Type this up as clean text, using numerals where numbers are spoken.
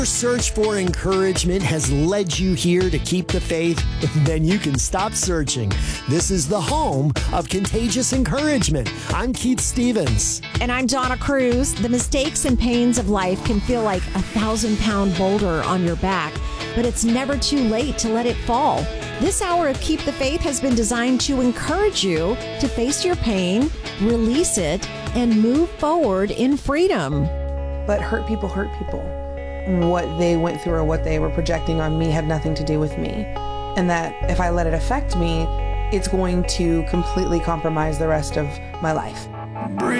Your search for encouragement has led you here to keep the faith, then you can stop searching. This is the home of contagious encouragement. I'm Keith Stevens. And I'm Donna Cruz. The mistakes and pains of life can feel like a 1,000-pound boulder on your back, but it's never too late to let it fall. This hour of Keep the Faith has been designed to encourage you to face your pain, release it, and move forward in freedom. But hurt people hurt people. What they went through or what they were projecting on me had nothing to do with me. And that if I let it affect me, it's going to completely compromise the rest of my life. Breathe.